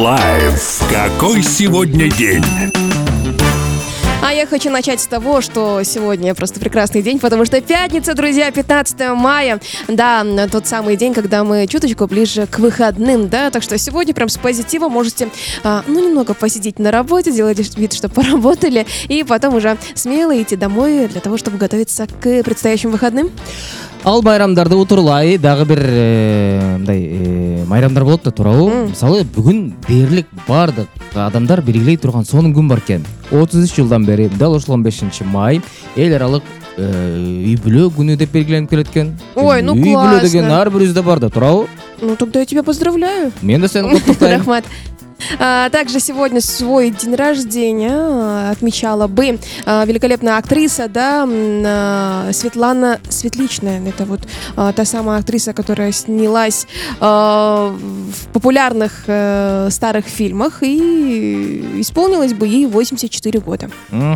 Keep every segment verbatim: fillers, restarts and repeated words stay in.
Лайв. Какой сегодня день? А я хочу начать с того, что сегодня просто прекрасный день, потому что пятница, друзья, пятнадцатое мая. Да, тот самый день, когда мы чуточку ближе к выходным, да, так что сегодня прям с позитива можете, а, ну, немного посидеть на работе, делать вид, что поработали, и потом уже смело идти домой для того, чтобы готовиться к предстоящим выходным. Ал майрамдарды утурлай дагы бир мындай майрамдар болот да туурабы. Мисалы бүгүн дээрлик бардык адамдар белгилей турган сонун күн бар экен. отуз үч жылдан бери дал ушул он бешинчи май эл аралык үй бүлө күнү деп белгиленип келет экен. Ой, ну үй классно. бүлө деген ар бирибизде бар да туурабы. Ну, тогда я тебя поздравляю. Мен да сени куттуктайм. Рахмат. А, также сегодня свой день рождения а, отмечала бы а, великолепная актриса, да, а, Светлана Светличная. Это вот а, та самая актриса, которая снялась а, в популярных а, старых фильмах, и исполнилось бы ей восемьдесят четыре года.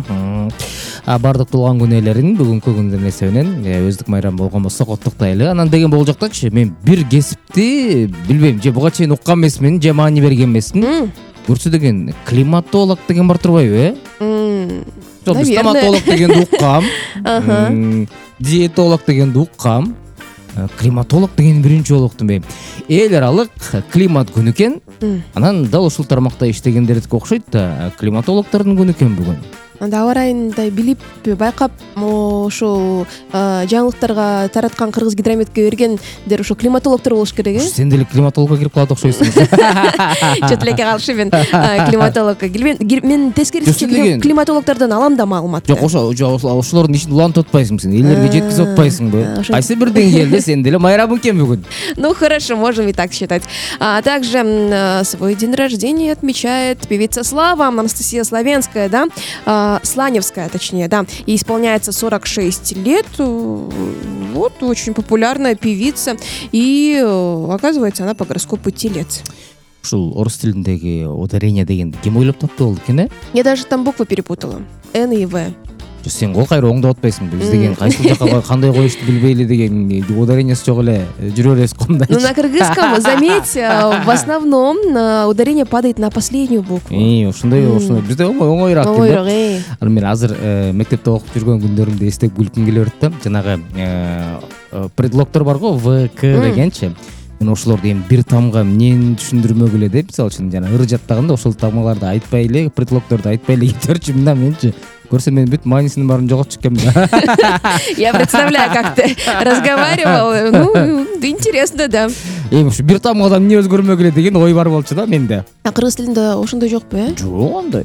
Бардык туулган күн ээлерин бүгүнкү күндүн эсебинен өздүк майрам болгон болсо куттуктайлы. Анан деген болуп жактачы мен бир кесипти билбейм, же буга чейин уккан эмесмин, же маани берген эмесмин. Көрсө деген климатолог деген бар турбайбы, э? Жок, стоматолог дегенди уккам. Диетолог дегенди уккам. Климатолог деген биринчи жолу уктум мен. Эл аралык климат күнү экен. Анан дал ушул тармакта иштегендердики окшойт да, климатологдордун күнү экен бүгүн. Анда аба райында билип, байкап, ошол жаңылыктарга тараткан Кыргыз гидрометке бергендер ошо климатологдор болуш керек, э? Сен деле климатологко кирип калат окшойсуң. Чөт элекке калышы мен климатологко. Мен тескерисинче климатологдордон алам да маалыматты. Жок, ошо ошолордун ишин улантып атпайсыңбы сен? Элдерге жеткизип атпайсыңбы? Кайсы бир деңгээлде сен деле майрамың экен бүгүн. Ну хорошо, можем и так считать. А также свой день рождения отмечает певица Слава, Анастасия Славенская, да? Сланевская, точнее, да, и исполняется сорок шесть лет. Вот, очень популярная певица. И, оказывается, она по гороскопу Телец. Ушул орус тилиндеги ударение дегенди ким ойлоп тапты болду экен, э? Я даже там буквы перепутала. Н и В. Сен го кайра оңдоп атпайсыңбы? Биз деген кайсыл жака кандай коюшту билбейли деген ударениясы жок эле жүрө бересиз комдайчы. Ну, на кыргызском, заметь, в основном ударение падает на последнюю букву. И, ошондой, ошондой. Бизде оңой, оңойраак экен. Оңойраак, э. Анан мен азыр мектепте окуп жүргөн күндөрүмдү эстеп күлкүм келе берет да. Жанагы предлогдор бар го, В, К дегенчи. Мен ошолорду эми бир тамга эмнени түшүндүрмөк эле деп, мисалы үчүн жана ыр жаттаганда ошол тамгаларды айтпай эле, предлогдорду айтпай эле кетерчү, мында менчи. Көрсөм мен бүт маанисинин баарын жоготчу экенмин. Я представляю, как ты разговаривал. Ну, интересно, да. Эми ушу бир тамгадан эмне өзгөрмөк эле деген ой бар болчу да менде. А кыргыз тилинде ошондой жокпу, э? Жок андай.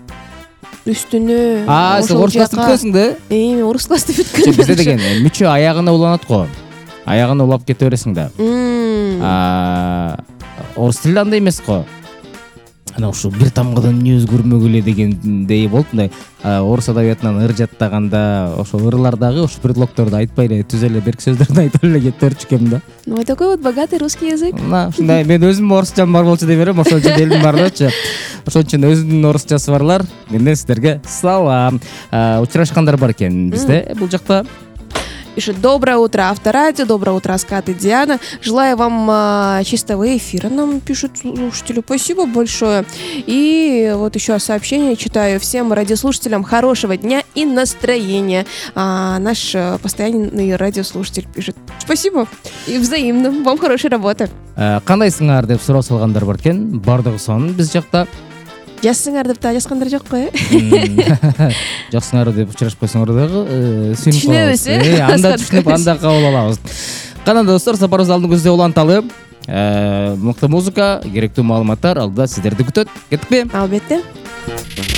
Үстүнө. А, сен орус класста бүткөнсүң да? Эми орус класста бүткөн. Бизде деген мүчө аягына уланат го. Аягына улап кете бересиң да. Орус тили андай эмес го. Ана ушу бир тамгадан эмне өзгөрмөк эле дегендей болуп, мындай орус адабиятынан ыр жаттаганда ошо ырлардагы ошо предлогдорду айтпай эле түз эле берки сөздөрдү айтып эле кетип берчү экенмин да. Ну, вот такой вот богатый русский язык. Мына ушундай мен өзүм орусчам бар болчу деп берем, ошол үчүн элдин бардачы. Ошол үчүн өзүнүн орусчасы барлар, менден сиздерге салам. Учурашкандар бар экен бизде бул жакта. Пишет: доброе утро, Авторадио, доброе утро, Аскат и Диана. Желаю вам а, чистого эфира, нам пишут слушатели. Спасибо большое. И вот еще сообщение читаю. Всем радиослушателям хорошего дня и настроения. А, наш постоянный радиослушатель пишет: спасибо и взаимно. Вам хорошей работы. Кандайсыңар деп суроо салгандар бар экен. Бардыгы сонун биз жакта. Жазсыңар деп та жазгандар жок го, э? Жаксыңар деп учурашпайсыңар дагы түшүнөбүз, э? Анда түшүнүп, анда кабыл алабыз. Кана достор, сапарыбыз алдын көздөй уланталы. Мыкты музыка, керектүү маалыматтар алдыда сиздерди күтөт. Кеттикпи? Албетте.